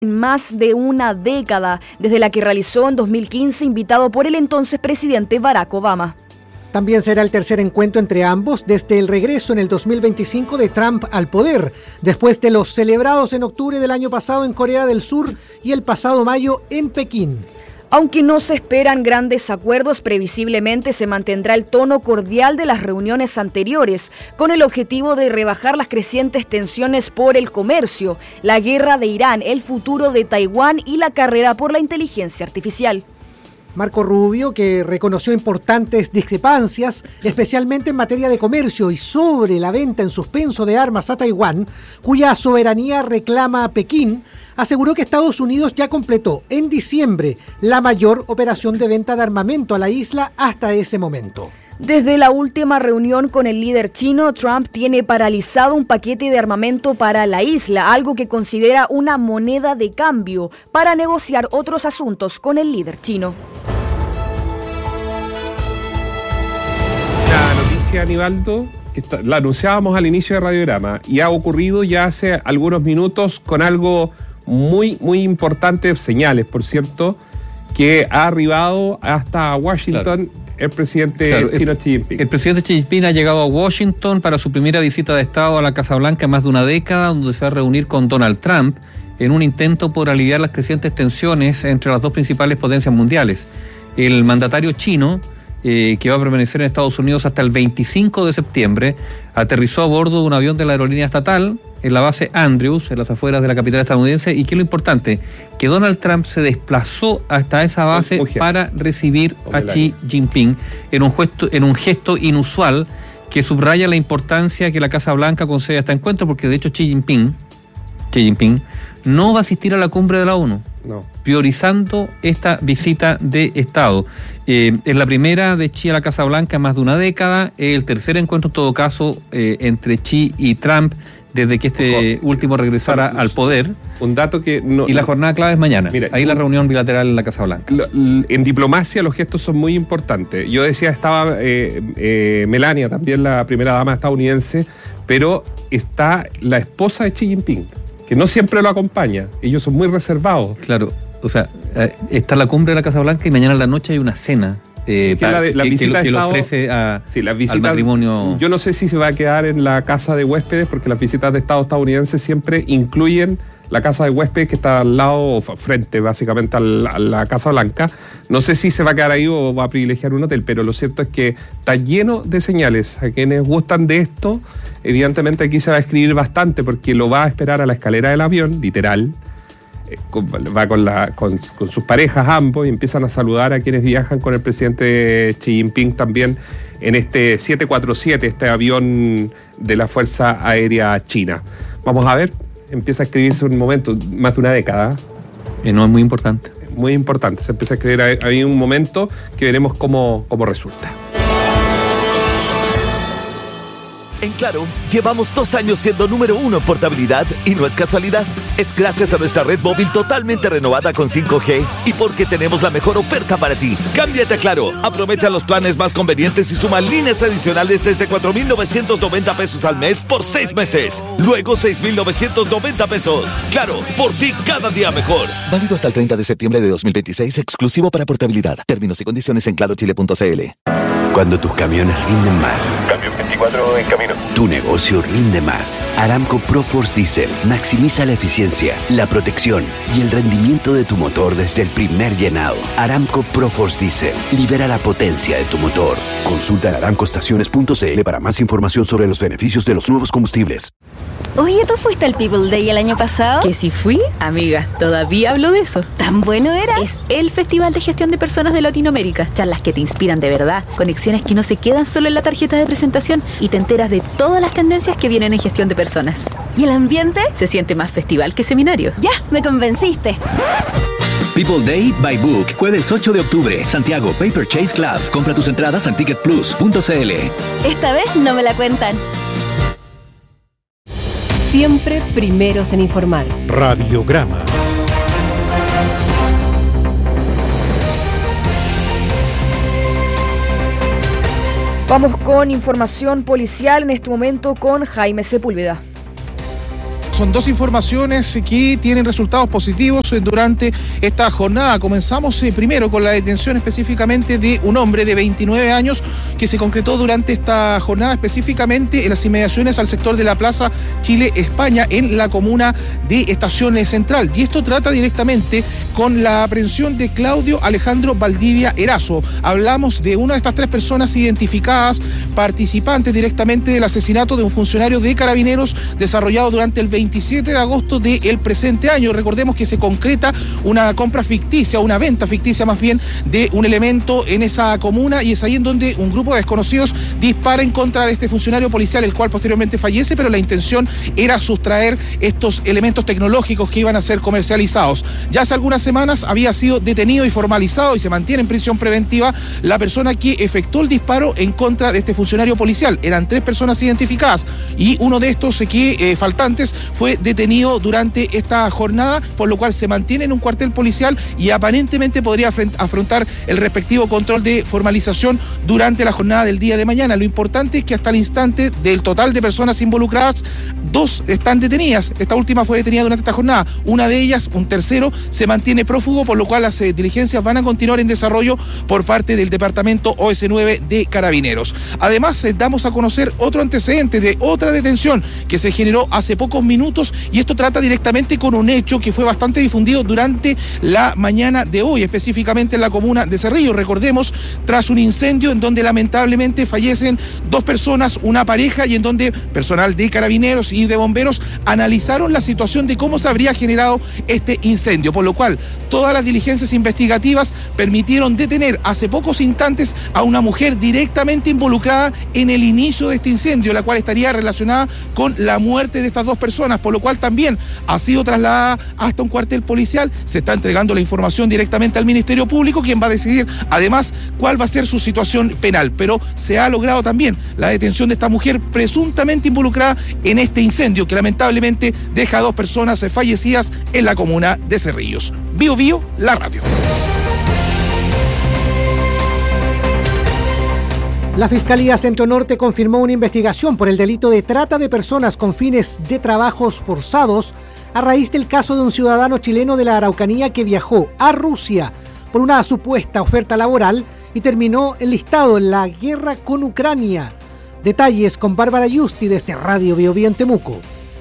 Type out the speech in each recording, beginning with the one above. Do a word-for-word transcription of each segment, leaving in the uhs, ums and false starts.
en más de una década, desde la que realizó en dos mil quince, invitado por el entonces presidente Barack Obama. También será el tercer encuentro entre ambos desde el regreso en el dos mil veinticinco de Trump al poder, después de los celebrados en octubre del año pasado en Corea del Sur y el pasado mayo en Pekín. Aunque no se esperan grandes acuerdos, previsiblemente se mantendrá el tono cordial de las reuniones anteriores, con el objetivo de rebajar las crecientes tensiones por el comercio, la guerra de Irán, el futuro de Taiwán y la carrera por la inteligencia artificial. Marco Rubio, que reconoció importantes discrepancias, especialmente en materia de comercio y sobre la venta en suspenso de armas a Taiwán, cuya soberanía reclama a Pekín, aseguró que Estados Unidos ya completó en diciembre la mayor operación de venta de armamento a la isla hasta ese momento. Desde la última reunión con el líder chino, Trump tiene paralizado un paquete de armamento para la isla, algo que considera una moneda de cambio para negociar otros asuntos con el líder chino. La noticia, Aníbaldo, la anunciábamos al inicio de Radiograma y ha ocurrido ya hace algunos minutos con algo muy, muy importante, señales, por cierto, que ha arribado hasta Washington. Claro. El presidente claro, chino el, Xi Jinping. El presidente Xi Jinping ha llegado a Washington para su primera visita de Estado a la Casa Blanca en más de una década, donde se va a reunir con Donald Trump en un intento por aliviar las crecientes tensiones entre las dos principales potencias mundiales. El mandatario chino, eh, que va a permanecer en Estados Unidos hasta el veinticinco de septiembre, aterrizó a bordo de un avión de la aerolínea estatal en la base Andrews, en las afueras de la capital estadounidense, y que lo importante, que Donald Trump se desplazó hasta esa base Mujer. para recibir a Xi Jinping en un, gesto, en un gesto inusual que subraya la importancia que la Casa Blanca concede a este encuentro, porque de hecho Xi Jinping, Xi Jinping no va a asistir a la cumbre de la ONU, no. priorizando esta visita de Estado. Eh, es la primera de Xi a la Casa Blanca en más de una década, el tercer encuentro en todo caso eh, entre Xi y Trump desde que este Ojo. último regresara al poder. Un dato que no, y la jornada clave es mañana. Mira, ahí la reunión bilateral en la Casa Blanca. Lo, en diplomacia los gestos son muy importantes. Yo decía, estaba eh, eh, Melania, también la primera dama estadounidense, pero está la esposa de Xi Jinping, que no siempre lo acompaña. Ellos son muy reservados. Claro, o sea, está la cumbre de la Casa Blanca y mañana en la noche hay una cena. Eh, que, para, la, la que, visita que, que lo ofrece a, sí, la visita, al matrimonio. Yo no sé si se va a quedar en la casa de huéspedes, porque las visitas de Estado estadounidenses siempre incluyen la casa de huéspedes, que está al lado o frente básicamente al, a la Casa Blanca. No sé si se va a quedar ahí o va a privilegiar un hotel, pero lo cierto es que está lleno de señales. A quienes gustan de esto, evidentemente aquí se va a escribir bastante, porque lo va a esperar a la escalera del avión, literal. Va con, la, con, con sus parejas ambos y empiezan a saludar a quienes viajan con el presidente Xi Jinping también en este siete cuatro siete, este avión de la Fuerza Aérea China. Vamos a ver, empieza a escribirse un momento, más de una década. Eh, no, es muy importante. Muy importante, se empieza a escribir ahí un momento que veremos cómo, cómo resulta. En Claro, llevamos dos años siendo número uno en portabilidad y no es casualidad. Es gracias a nuestra red móvil totalmente renovada con cinco G y porque tenemos la mejor oferta para ti. Cámbiate a Claro, aprovecha los planes más convenientes y suma líneas adicionales desde cuatro mil novecientos noventa pesos al mes por seis meses. Luego seis mil novecientos noventa pesos. Claro, por ti cada día mejor. Válido hasta el treinta de septiembre de dos mil veintiséis, exclusivo para portabilidad. Términos y condiciones en claro chile punto c l. Cuando tus camiones rinden más. Cambio veinticuatro en camino. Tu negocio rinde más. Aramco ProForce Diesel maximiza la eficiencia, la protección y el rendimiento de tu motor desde el primer llenado. Aramco ProForce Diesel libera la potencia de tu motor. Consulta en aramco estaciones punto c l para más información sobre los beneficios de los nuevos combustibles. Oye, ¿tú fuiste al People Day el año pasado? ¿Que si fui? Amiga, todavía hablo de eso. ¿Tan bueno era? Es el Festival de Gestión de Personas de Latinoamérica. Charlas que te inspiran de verdad, conexiones que no se quedan solo en la tarjeta de presentación y te enteras de todas las tendencias que vienen en gestión de personas. ¿Y el ambiente? Se siente más festival que seminario. Ya, me convenciste. People Day by Book, jueves ocho de octubre, Santiago Paper Chase Club. Compra tus entradas en ticket plus punto c l. Esta vez no me la cuentan. Siempre primeros en informar. Radiograma. Vamos con información policial en este momento con Jaime Sepúlveda. son dos informaciones que tienen resultados positivos durante esta jornada. Comenzamos eh, primero con la detención específicamente de un hombre de veintinueve años que se concretó durante esta jornada, específicamente en las inmediaciones al sector de la Plaza Chile, España, en la comuna de Estación Central. Y esto trata directamente con la aprehensión de Claudio Alejandro Valdivia Erazo. Hablamos de una de estas tres personas identificadas, participantes directamente del asesinato de un funcionario de Carabineros desarrollado durante el veintisiete de agosto del presente año. Recordemos que se concreta una compra ficticia, una venta ficticia más bien, de un elemento en esa comuna, y es ahí en donde un grupo de desconocidos dispara en contra de este funcionario policial, el cual posteriormente fallece, pero la intención era sustraer estos elementos tecnológicos que iban a ser comercializados. Ya hace algunas semanas había sido detenido y formalizado y se mantiene en prisión preventiva la persona que efectuó el disparo en contra de este funcionario policial. Eran tres personas identificadas y uno de estos que eh, faltantes fue detenido durante esta jornada, por lo cual se mantiene en un cuartel policial y aparentemente podría afrontar el respectivo control de formalización durante la jornada del día de mañana. Lo importante es que hasta el instante, del total de personas involucradas, dos están detenidas. Esta última fue detenida durante esta jornada. Una de ellas, un tercero, se mantiene prófugo, por lo cual las eh, diligencias van a continuar en desarrollo por parte del departamento O S nueve de Carabineros. Además, eh, damos a conocer otro antecedente de otra detención que se generó hace pocos minutos, y esto trata directamente con un hecho que fue bastante difundido durante la mañana de hoy, específicamente en la comuna de Cerrillos. Recordemos, tras un incendio en donde lamentablemente fallecen dos personas, una pareja, y en donde personal de Carabineros y de bomberos analizaron la situación de cómo se habría generado este incendio, por lo cual todas las diligencias investigativas permitieron detener hace pocos instantes a una mujer directamente involucrada en el inicio de este incendio, la cual estaría relacionada con la muerte de estas dos personas, por lo cual también ha sido trasladada hasta un cuartel policial. Se está entregando la información directamente al Ministerio Público, quien va a decidir además cuál va a ser su situación penal, pero se ha logrado también la detención de esta mujer presuntamente involucrada en este incendio que lamentablemente deja a dos personas fallecidas en la comuna de Cerrillos. Bio Bio, la radio. La Fiscalía Centro Norte confirmó una investigación por el delito de trata de personas con fines de trabajos forzados a raíz del caso de un ciudadano chileno de la Araucanía que viajó a Rusia por una supuesta oferta laboral y terminó enlistado en la guerra con Ucrania. Detalles con Bárbara Yusti desde Radio Bio Bio en Temuco.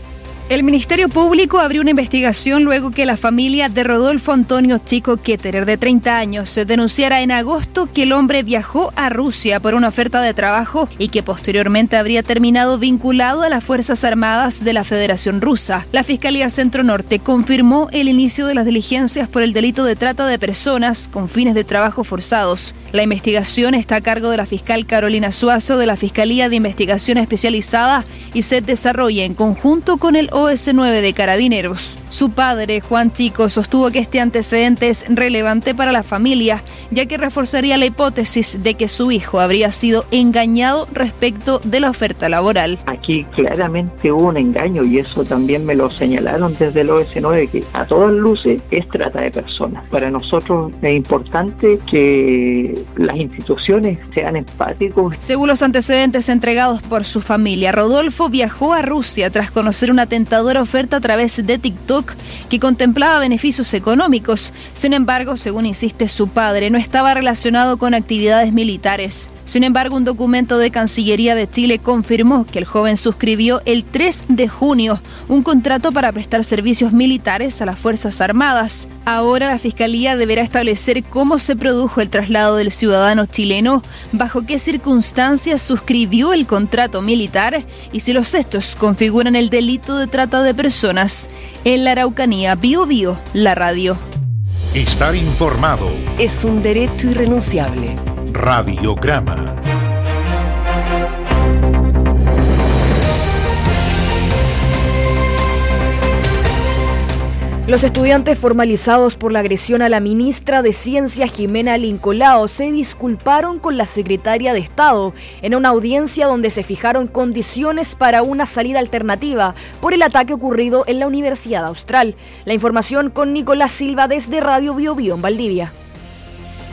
El Ministerio Público abrió una investigación luego que la familia de Rodolfo Antonio Chico Ketterer, de treinta años, se denunciara en agosto que el hombre viajó a Rusia por una oferta de trabajo y que posteriormente habría terminado vinculado a las Fuerzas Armadas de la Federación Rusa. La Fiscalía Centro Norte confirmó el inicio de las diligencias por el delito de trata de personas con fines de trabajo forzados. La investigación está a cargo de la fiscal Carolina Suazo de la Fiscalía de Investigación Especializada y se desarrolla en conjunto con el O S nueve de Carabineros. Su padre, Juan Chico, sostuvo que este antecedente es relevante para la familia, ya que reforzaría la hipótesis de que su hijo habría sido engañado respecto de la oferta laboral. Aquí claramente hubo un engaño y eso también me lo señalaron desde el O S nueve, que a todas luces es trata de personas. Para nosotros es importante que las instituciones sean empáticos. Según los antecedentes entregados por su familia, Rodolfo viajó a Rusia tras conocer una tentadora oferta a través de TikTok que contemplaba beneficios económicos. Sin embargo, según insiste su padre, no estaba relacionado con actividades militares. Sin embargo, un documento de Cancillería de Chile confirmó que el joven suscribió el tres de junio un contrato para prestar servicios militares a las Fuerzas Armadas. Ahora la Fiscalía deberá establecer cómo se produjo el traslado del ciudadano chileno, bajo qué circunstancias suscribió el contrato militar y si los hechos configuran el delito de trata de personas. En la Araucanía, Bio Bio, la radio. Estar informado es un derecho irrenunciable. Radiograma. Los estudiantes formalizados por la agresión a la ministra de Ciencia, Jimena Lincolao, se disculparon con la secretaria de Estado en una audiencia donde se fijaron condiciones para una salida alternativa por el ataque ocurrido en la Universidad Austral. La información con Nicolás Silva desde Radio Bio Bio en Valdivia.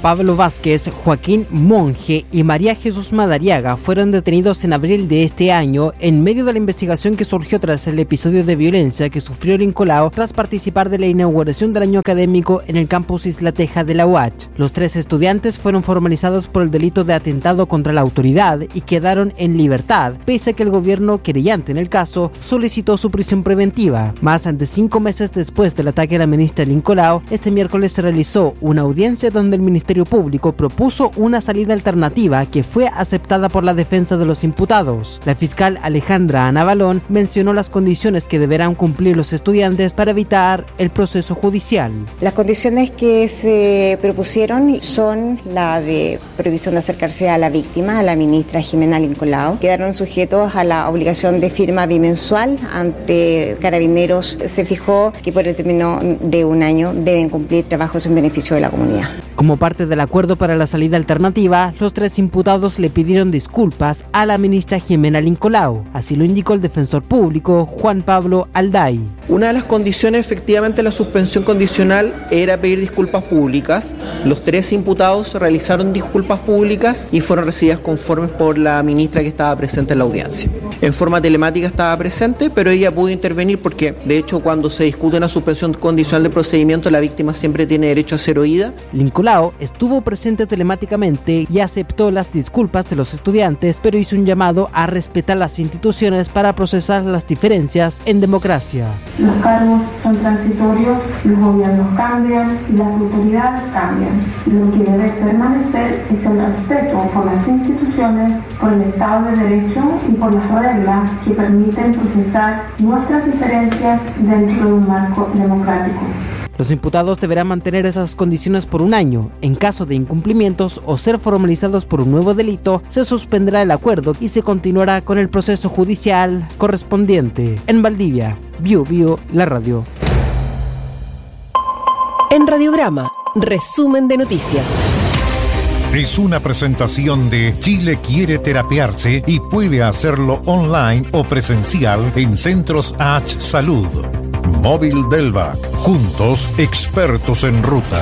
Pablo Vázquez, Joaquín Monge y María Jesús Madariaga fueron detenidos en abril de este año en medio de la investigación que surgió tras el episodio de violencia que sufrió Lincolao tras participar de la inauguración del año académico en el campus Isla Teja de la U A Ch. Los tres estudiantes fueron formalizados por el delito de atentado contra la autoridad y quedaron en libertad, pese a que el gobierno querellante en el caso solicitó su prisión preventiva. Más de cinco meses después del ataque a la ministra Lincolao, este miércoles se realizó una audiencia donde el Ministerio Público propuso una salida alternativa que fue aceptada por la defensa de los imputados. La fiscal Alejandra Anabalón mencionó las condiciones que deberán cumplir los estudiantes para evitar el proceso judicial. Las condiciones que se propusieron son la de prohibición de acercarse a la víctima, a la ministra Jimena Lincolao. Quedaron sujetos a la obligación de firma bimensual ante Carabineros. Se fijó que por el término de un año deben cumplir trabajos en beneficio de la comunidad. Como parte del acuerdo para la salida alternativa, los tres imputados le pidieron disculpas a la ministra Jimena Lincolao. Así lo indicó el defensor público Juan Pablo Alday. Una de las condiciones, efectivamente, de la suspensión condicional era pedir disculpas públicas. Los tres imputados realizaron disculpas públicas y fueron recibidas conformes por la ministra que estaba presente en la audiencia. En forma telemática estaba presente, pero ella pudo intervenir porque, de hecho, cuando se discute una suspensión condicional de procedimiento, la víctima siempre tiene derecho a ser oída. Lincolao estuvo presente telemáticamente y aceptó las disculpas de los estudiantes, pero hizo un llamado a respetar las instituciones para procesar las diferencias en democracia. Los cargos son transitorios, los gobiernos cambian y las autoridades cambian. Lo que debe permanecer es el respeto por las instituciones, por el Estado de Derecho y por las reglas que permiten procesar nuestras diferencias dentro de un marco democrático. Los imputados deberán mantener esas condiciones por un año. En caso de incumplimientos o ser formalizados por un nuevo delito, se suspenderá el acuerdo y se continuará con el proceso judicial correspondiente. En Valdivia, Bio Bio, la radio. En Radiograma, resumen de noticias. Es una presentación de Chile quiere terapiarse y puede hacerlo online o presencial en Centros H Salud. Móvil Delvac, juntos expertos en ruta.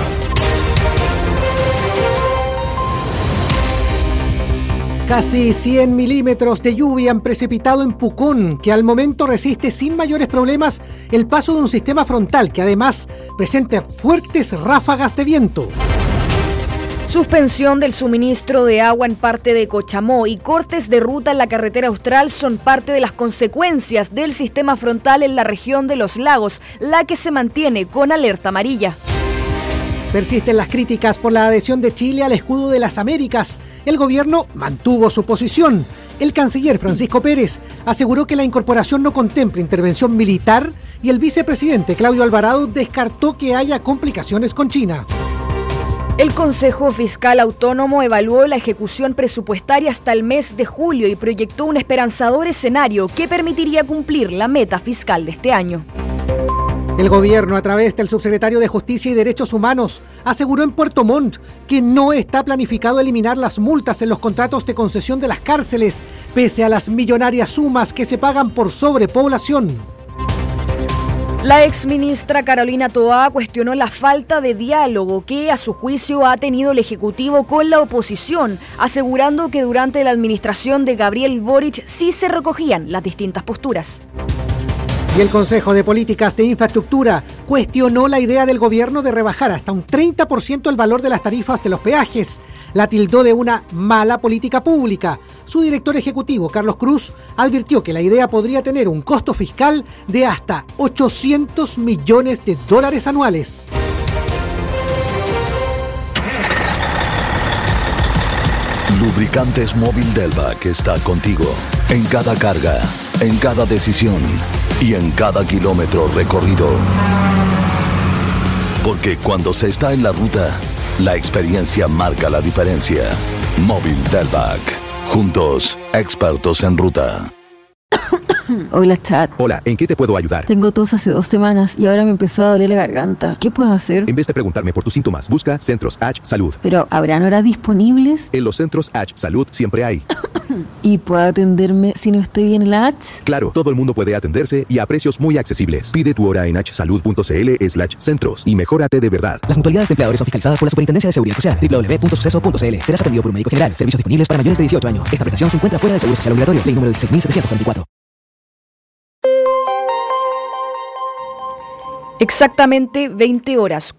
Casi cien milímetros de lluvia han precipitado en Pucón, que al momento resiste sin mayores problemas el paso de un sistema frontal que además presenta fuertes ráfagas de viento. Suspensión del suministro de agua en parte de Cochamó y cortes de ruta en la carretera austral son parte de las consecuencias del sistema frontal en la región de los lagos, la que se mantiene con alerta amarilla. Persisten las críticas por la adhesión de Chile al escudo de las Américas. El gobierno mantuvo su posición. El canciller Francisco Pérez aseguró que la incorporación no contempla intervención militar y el vicepresidente Claudio Alvarado descartó que haya complicaciones con China. El Consejo Fiscal Autónomo evaluó la ejecución presupuestaria hasta el mes de julio y proyectó un esperanzador escenario que permitiría cumplir la meta fiscal de este año. El gobierno, a través del subsecretario de Justicia y Derechos Humanos, aseguró en Puerto Montt que no está planificado eliminar las multas en los contratos de concesión de las cárceles, pese a las millonarias sumas que se pagan por sobrepoblación. La exministra Carolina Toá cuestionó la falta de diálogo que, a su juicio, ha tenido el Ejecutivo con la oposición, asegurando que durante la administración de Gabriel Boric sí se recogían las distintas posturas. Y el Consejo de Políticas de Infraestructura cuestionó la idea del gobierno de rebajar hasta un treinta por ciento el valor de las tarifas de los peajes. La tildó de una mala política pública. Su director ejecutivo, Carlos Cruz, advirtió que la idea podría tener un costo fiscal de hasta ochocientos millones de dólares anuales. Lubricantes Móvil Delvac está contigo en cada carga, en cada decisión y en cada kilómetro recorrido. Porque cuando se está en la ruta, la experiencia marca la diferencia. Móvil Delvac. Juntos, expertos en ruta. Hola, chat. Hola, ¿en qué te puedo ayudar? Tengo tos hace dos semanas y ahora me empezó a doler la garganta. ¿Qué puedo hacer? En vez de preguntarme por tus síntomas, busca Centros H Salud. Pero, ¿habrán horas disponibles? En los Centros H Salud siempre hay. ¿Y puedo atenderme si no estoy bien en la H? Claro, todo el mundo puede atenderse y a precios muy accesibles. Pide tu hora en hsalud.cl slash centros y mejórate de verdad. Las mutualidades de empleadores son fiscalizadas por la Superintendencia de Seguridad Social. doble u doble u doble u punto suceso punto c l. Serás atendido por un médico general. Servicios disponibles para mayores de dieciocho años. Esta prestación se encuentra fuera del Seguro Social Obligatorio. Ley número dieciséis mil setecientos cuarenta y cuatro. Exactamente veinte horas.